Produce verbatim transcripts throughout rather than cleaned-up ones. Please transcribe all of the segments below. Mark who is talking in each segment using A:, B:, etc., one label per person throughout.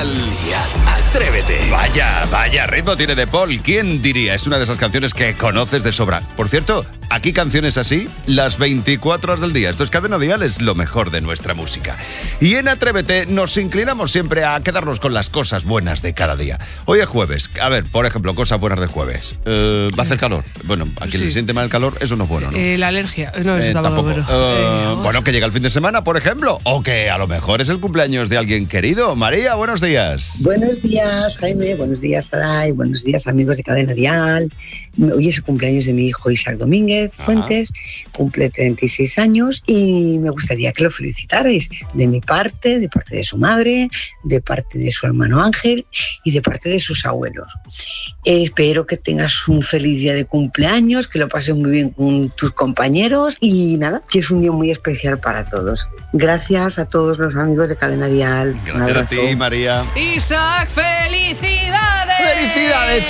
A: Dial. Atrévete.
B: Vaya, vaya ritmo tiene De Paul. ¿Quién diría? Es una de esas canciones que conoces de sobra. Por cierto, aquí canciones así las veinticuatro horas del día. Esto es Cadena Dial, es lo mejor de nuestra música. Y en Atrévete nos inclinamos siempre a quedarnos con las cosas buenas de cada día. Hoy es jueves. A ver, por ejemplo, cosas buenas de jueves. Eh, ¿Va a hacer calor? Bueno, a quien
C: Sí.
B: le siente mal el calor, eso no es bueno, ¿no?
C: Eh, la alergia. No, eso
B: Eh,
C: tampoco.
B: tampoco.
C: Pero,
B: Eh,
C: eh,
B: bueno, que llega el fin de semana, por ejemplo. O que a lo mejor es el cumpleaños de alguien querido. María, buenos días.
D: Buenos días, Jaime. Buenos días, Saray. Buenos días, amigos de Cadena Dial. Hoy es el cumpleaños de mi hijo Isaac Domínguez Fuentes. Cumple treinta y seis años y me gustaría que lo felicitarais de mi parte, de parte de su madre, de parte de su hermano Ángel y de parte de sus abuelos. Eh, espero que tengas un feliz día de cumpleaños, que lo pases muy bien con tus compañeros y nada, que es un día muy especial para todos. Gracias a todos los amigos de Cadena Dial. Un
B: Gracias a
D: abrazo.
B: ti, María.
C: Isaac, felicidades.
B: ¡Felicidades,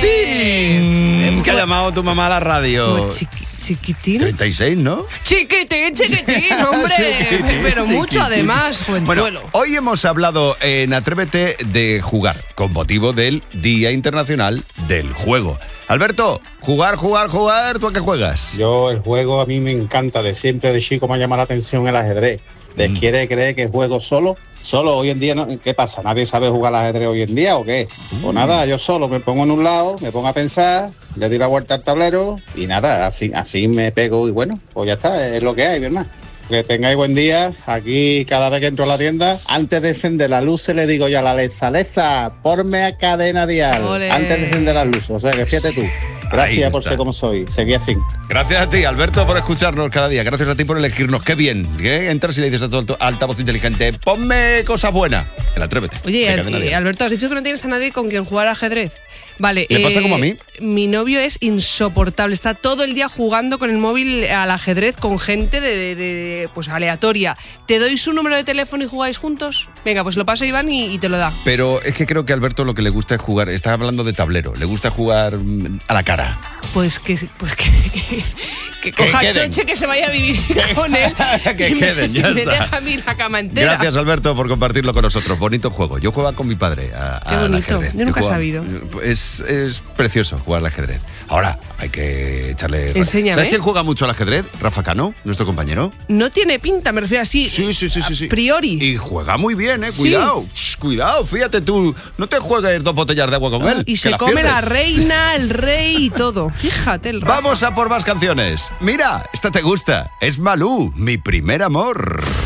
B: chiquitín! ¿Qué ha llamado tu mamá a la radio?
C: Como chiqui- chiquitín.
B: treinta y seis, ¿no?
C: Chiquitín, chiquitín, hombre.
B: Chiquitín,
C: Pero mucho
B: chiquitín.
C: además, jovenzuelo.
B: Bueno, hoy hemos hablado en Atrévete de jugar, con motivo del Día Internacional del Juego. Alberto, jugar, jugar, jugar, ¿tú a qué juegas?
E: Yo el juego a mí me encanta, de siempre de chico me ha llamado la atención el ajedrez. ¿Te
B: Mm.
E: quiere creer que juego solo? Solo hoy en día, ¿no? ¿Qué pasa? ¿Nadie sabe jugar al ajedrez hoy en día o qué? Pues nada, yo solo me pongo en un lado, me pongo a pensar, le doy la vuelta al tablero y nada, así, así me pego y bueno, pues ya está, es lo que hay, ¿verdad? Que tengáis buen día. Aquí cada vez que entro a la tienda, antes de encender las luces le digo yo a la Alexa, Alexa, ponme a Cadena Dial.
C: Ole.
E: Antes de encender las luces, o sea que fíjate tú. Gracias
B: Ahí
E: por
B: está.
E: ser como soy. Seguí así.
B: Gracias a ti, Alberto, por escucharnos cada día. Gracias a ti por elegirnos. Qué bien. ¿eh? Entras y le dices a tu alto- altavoz inteligente, ponme cosas buenas. El Atrévete.
C: Oye,
B: de
C: Al-
B: Cadena Dial.
C: Alberto, has dicho que no tienes a nadie con quien jugar ajedrez. Vale.
B: ¿Le pasa como a mí?
C: Mi novio es insoportable. Está todo el día jugando con el móvil al ajedrez con gente de, de- de- pues aleatoria. ¿Te doy su número de teléfono y jugáis juntos? Venga, pues lo paso a Iván y, y te lo da.
B: Pero es que creo que a Alberto lo que le gusta es jugar, está hablando de tablero, le gusta jugar mm, a la cara.
C: Pues que, pues que, que, que coja
B: queden.
C: Choche, que se vaya a vivir con él.
B: Que
C: y me-
B: queden, ya
C: y me
B: está.
C: deja a mí la cama entera.
B: Gracias, Alberto, por compartirlo con nosotros. Bonito juego. Yo jugaba con mi padre a,
C: Qué
B: al
C: bonito.
B: ajedrez.
C: Yo nunca he
B: jugaba-
C: sabido.
B: Es, es precioso jugar al ajedrez. Ahora, hay que echarle...
C: Enséñame.
B: ¿Sabes quién juega mucho al ajedrez? Rafa Cano, nuestro compañero.
C: No tiene pinta, me refiero así.
B: Sí, sí, sí, sí,
C: a
B: sí.
C: priori.
B: Y juega muy bien, eh.
C: Sí.
B: Cuidado, shh, cuidado, fíjate tú. No te juegues dos botellas de agua con él.
C: Y
B: que
C: se
B: las
C: come
B: pierdes.
C: la reina, el rey y todo. Fíjate el Rafa.
B: Vamos a por más canciones. Mira, esta te gusta. Es Malú, mi primer amor.